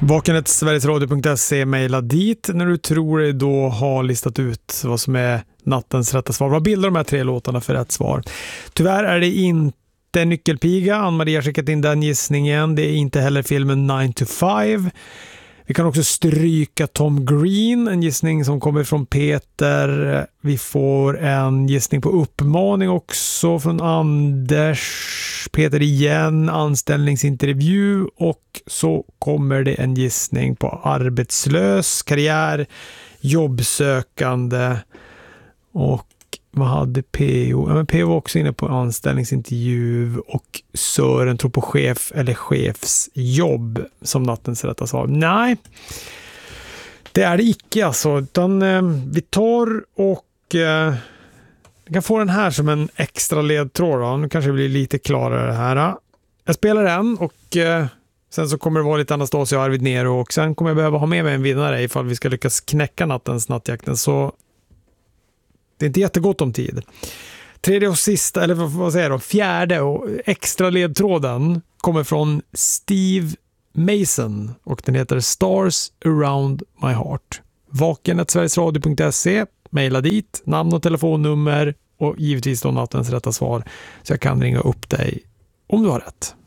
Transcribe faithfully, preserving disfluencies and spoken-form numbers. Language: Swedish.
Vakenet sverigesradio punkt se, mejla dit när du tror dig då ha listat ut vad som är nattens rätta svar. Vad bildar de här tre låtarna för rätt svar? Tyvärr är det inte Nyckelpiga. Ann-Marie har skickat in den gissningen. Det är inte heller filmen nine to five. Vi kan också stryka Tom Green, en gissning som kommer från Peter. Vi får en gissning på uppmaning också från Anders. Peter igen, anställningsintervju, och så kommer det en gissning på arbetslös, karriär, jobbsökande, och vad hade P O? Ja, men P O var också inne på anställningsintervju, och Sören tror på chef eller chefsjobb som nattens rätta svar. Nej, det är det icke alltså, utan eh, vi tar och eh, vi kan få den här som en extra ledtråd då. Nu kanske det blir lite klarare det här. Jag spelar den, och eh, sen så kommer det vara lite Anastasia och Arvid Nero, och sen kommer jag behöva ha med mig en vinnare ifall vi ska lyckas knäcka nattens nattjakten, så det är inte jättegott om tid. Tredje och sista, eller vad säger jag då, fjärde och extra ledtråden kommer från Steve Mason, och den heter Stars Around My Heart. Vakenet sverigesradio punkt se, mejla dit, namn och telefonnummer, och givetvis då nattens rätta svar, så jag kan ringa upp dig om du har rätt.